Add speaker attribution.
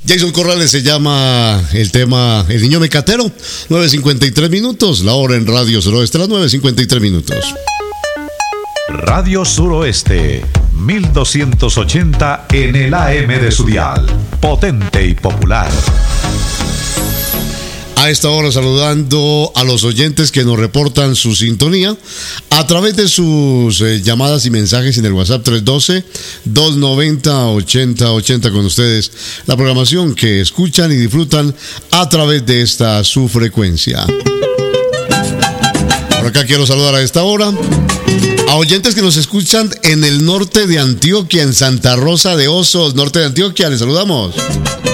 Speaker 1: Jason Corrales se llama el tema El Niño Mecatero. 9:53 minutos, la hora en Radio Suroeste, las 9:53 minutos.
Speaker 2: Radio Suroeste, 1280 en el AM de su dial. Potente y popular.
Speaker 1: A esta hora saludando a los oyentes que nos reportan su sintonía a través de sus llamadas y mensajes en el WhatsApp 312-290-8080 con ustedes. La programación que escuchan y disfrutan a través de esta su frecuencia. Por acá quiero saludar a esta hora a oyentes que nos escuchan en el norte de Antioquia, en Santa Rosa de Osos, norte de Antioquia. Les saludamos.